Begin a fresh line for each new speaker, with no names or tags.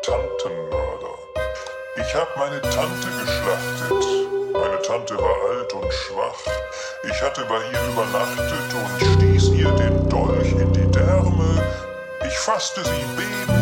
Tantenmörder. Ich hab meine Tante geschlachtet. Meine Tante war alt und schwach. Ich hatte bei ihr übernachtet und stieß ihr den Dolch in die Därme. Ich fasste sie bebend